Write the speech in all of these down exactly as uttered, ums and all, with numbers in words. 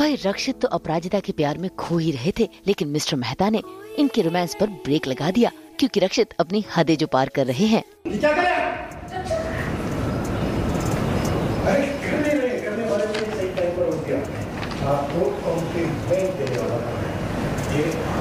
भाई रक्षित तो अपराजिता के प्यार में खो ही रहे थे, लेकिन मिस्टर मेहता ने इनके रोमांस पर ब्रेक लगा दिया क्योंकि रक्षित अपनी हदें जो पार कर रहे हैं। क्या करे? अरे करने रहे, करने वाले ने सही टाइम पर हो गया। आपको कॉम्प्लीमेंट देने वाला था। ये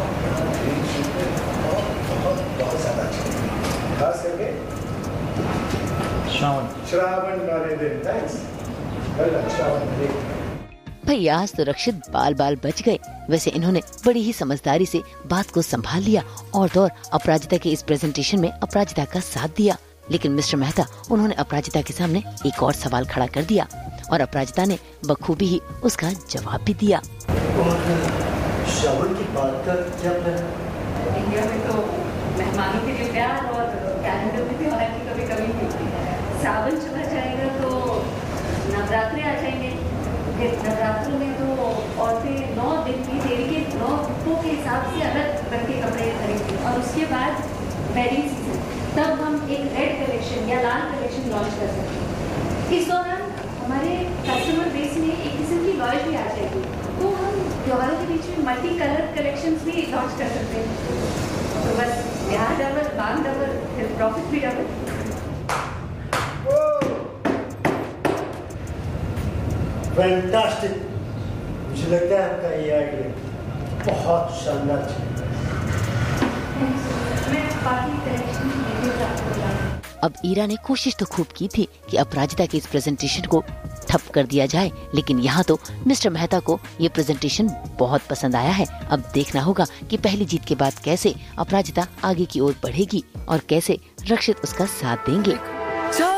बहुत बहुत ज्यादा अच्छा, खास करके श्रावण श्रावण वाले दिन। थैंक्स। कल श्रावण भाई आज तो रक्षित बाल बाल बच गए। वैसे इन्होंने बड़ी ही समझदारी से बात को संभाल लिया और तो और अपराजिता के इस प्रेजेंटेशन में अपराजिता का साथ दिया। लेकिन मिस्टर मेहता उन्होंने अपराजिता के सामने एक और सवाल खड़ा कर दिया और अपराजिता ने बखूबी ही उसका जवाब भी दिया। श्रावण की बात का क्या प्लान? इंडिया में तो मेहमानों के लिए प्यार और कैलेंडर में भी औरत की कभी कमी नहीं होती। सावन चला जाएगा तो नवरात्रे आ जाएंगे। नवरात्रों में तो औरतें नौ दिन की देवी के नौ रूपों के हिसाब से अलग रंग के कपड़े खरीदती और उसके बाद वेडिंग सीजन, तब हम एक रेड कलेक्शन या लाल कलेक्शन लॉन्च कर सकते हैं। इस दौरान हमारे कस्टमर बेस में एक किस्म की लॉयल्टी आ जाएगी, तो हम त्योहारों के बीच में मल्टी कलर कलेक्शंस भी लॉन्च कर सकते हैं। तो बस ब्याह डबल, मांग डबल, फिर प्रॉफिट भी डबल। फैंटास्टिक। मुझे लगता है आपका ये आइडिया बहुत शानदार है। अब ईरा ने कोशिश तो खूब की थी कि अपराजिता के इस प्रेजेंटेशन को ठप कर दिया जाए, लेकिन यहाँ तो मिस्टर मेहता को ये प्रेजेंटेशन बहुत पसंद आया है। अब देखना होगा कि पहली जीत के बाद कैसे अपराजिता आगे की ओर बढ़ेगी और कैसे रक्षित उसका साथ देंगे।